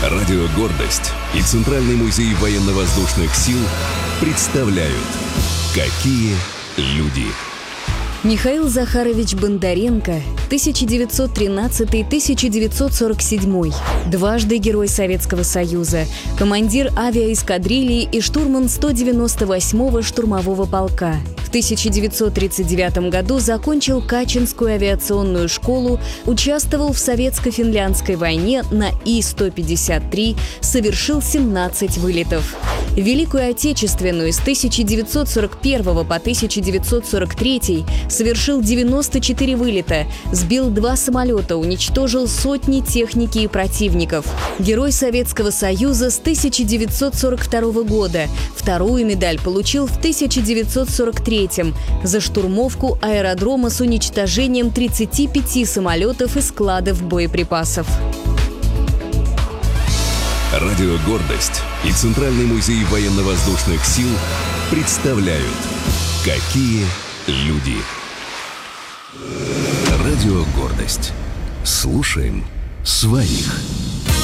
Радио «Гордость» и Центральный музей военно-воздушных сил представляют «Какие люди». Михаил Захарович Бондаренко, 1913-1947, дважды Герой Советского Союза, командир авиаэскадрильи и штурман 198-го штурмового полка. В 1939 году закончил Качинскую авиационную школу, участвовал в Советско-финляндской войне на И-153, совершил 17 вылетов. Великую Отечественную с 1941 по 1943 совершил 94 вылета, сбил 2 самолета, уничтожил сотни техники и противников. Герой Советского Союза с 1942 года. Вторую медаль получил в 1943 за штурмовку аэродрома с уничтожением 35 самолетов и складов боеприпасов. Радио «Гордость» и Центральный музей военно-воздушных сил представляют «Какие люди». Радио «Гордость». Слушаем своих.